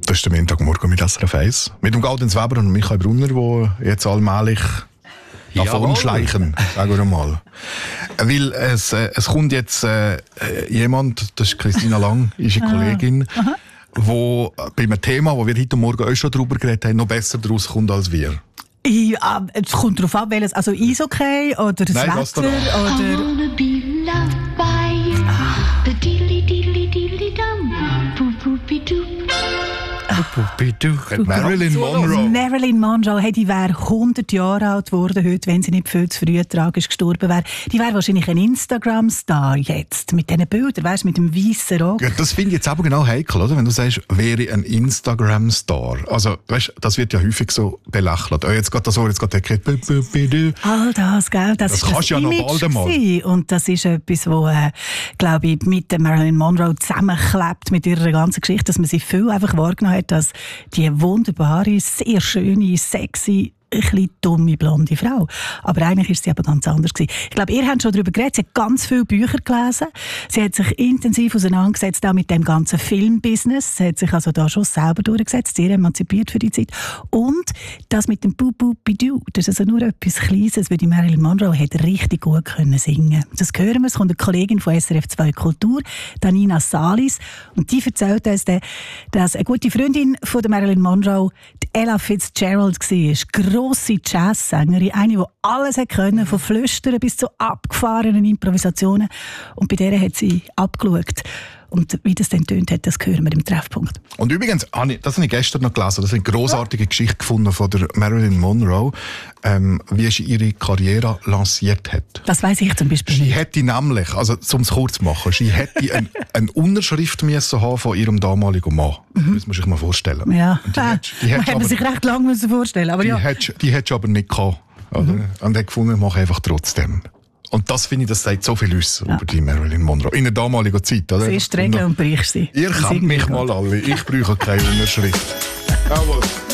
Das ist der Montagmorgen mit SRF 1. Mit dem Gaudenz Weber und Michael Brunner, die jetzt allmählich davon schleichen, sagen wir mal. Weil es kommt jetzt jemand, das ist Christina Lang, ist eine Kollegin, wo bei einem Thema, wo wir heute Morgen auch schon darüber geredet haben, noch besser daraus kommt als wir. Ja, es kommt darauf an, welches, also Eishockey oder das Wetter oder... Marilyn Monroe, hey, die wäre 100 Jahre alt geworden heute, wenn sie nicht viel zu früh tragisch gestorben wäre. Die wäre wahrscheinlich ein Instagram-Star jetzt, mit diesen Bildern, weißt, mit dem weißen Rock. Ja, das finde ich jetzt aber genau heikel, oder? Wenn du sagst, wäre ein Instagram-Star. Also, weißt, das wird ja häufig so belächelt. Oh, jetzt geht das so, jetzt geht der all das, gell? Das kannst du ja noch bald einmal. Und das ist etwas, wo, glaube ich, mit der Marilyn Monroe zusammenklebt, mit ihrer ganzen Geschichte, dass man sie viel einfach wahrgenommen hat, dass die wunderbare, sehr schöne, sexy, ein bisschen dumme, blonde Frau. Aber eigentlich ist sie aber ganz anders gewesen. Ich glaube, ihr habt schon darüber geredet. Sie hat ganz viele Bücher gelesen. Sie hat sich intensiv auseinandergesetzt auch mit dem ganzen Filmbusiness. Sie hat sich also da schon selber durchgesetzt, sehr emanzipiert für die Zeit. Und das mit dem Boop-Boop-Bidoo, das ist also nur etwas Kleines, weil die Marilyn Monroe hat richtig gut können singen. Das hören wir. Es kommt eine Kollegin von SRF 2 Kultur, Danina Salis, und die erzählt uns, dass eine gute Freundin von der Marilyn Monroe, die Ella Fitzgerald, war. Grosse Jazzsängerin, eine, die alles können, von Flüstern bis zu abgefahrenen Improvisationen. Und bei der hat sie abgeschaut. Und wie das dann tönt hat, das hören wir im Treffpunkt. Und übrigens, das habe ich gestern noch gelesen, das ist eine grossartige Geschichte gefunden von der Marilyn Monroe, wie sie ihre Karriere lanciert hat. Das weiss ich zum Beispiel. Sie hätte nämlich, also um es kurz zu machen, sie hätte eine Unterschrift müssen haben von ihrem damaligen Mann. Das muss man sich mal vorstellen. Ja, die hätte man sich recht lange vorstellen, aber die hätte aber nicht gehabt. Und hat gefunden, ich mache einfach trotzdem. Und das finde ich, das sagt so viel aus über die Marilyn Monroe. In der damaligen Zeit, oder? Sie ist die Regel und brichst sie. Ihr kennt mich mal alle. Ich brauche keine Unterschrift. Jawohl.